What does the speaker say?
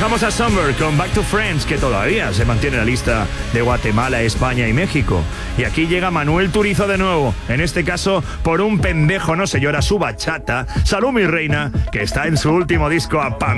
Dejamos a Summer con Back to Friends, que todavía se mantiene en la lista de Guatemala, España y México. Y aquí llega Manuel Turizo de nuevo, en este caso por un pendejo no se llora su bachata. Salud mi reina, que está en su último disco a Pam.